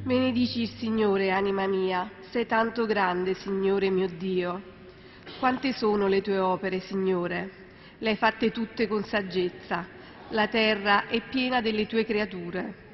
Benedici il Signore, anima mia, sei tanto grande, Signore mio Dio. Quante sono le tue opere, Signore? Le hai fatte tutte con saggezza. La terra è piena delle tue creature.